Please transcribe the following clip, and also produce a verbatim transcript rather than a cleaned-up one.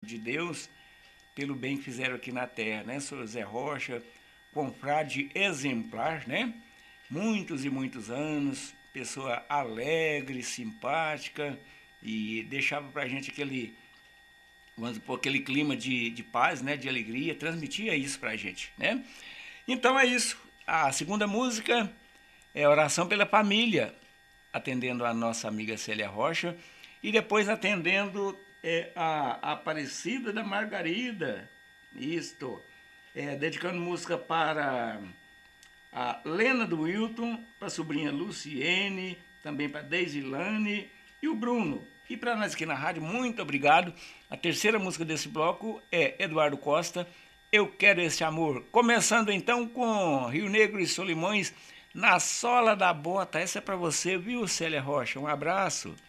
de Deus pelo bem que fizeram aqui na terra, né? Sou Zé Rocha, confrade exemplar, né? Muitos e muitos anos, pessoa alegre, simpática e deixava pra gente aquele, vamos supor, aquele clima de, de paz, né? De alegria, transmitia isso pra gente, né? Então é isso. A segunda música é Oração pela Família, atendendo a nossa amiga Célia Rocha, e depois atendendo é, a, a Aparecida da Margarida, isto, é, dedicando música para a Lena do Wilton, para a sobrinha Luciene, também para Deisilane e o Bruno. E para nós aqui na rádio, muito obrigado. A terceira música desse bloco é Eduardo Costa, Eu Quero Esse Amor. Começando então com Rio Negro e Solimões, Na Sola da Bota. Essa é para você, viu, Célia Rocha? Um abraço.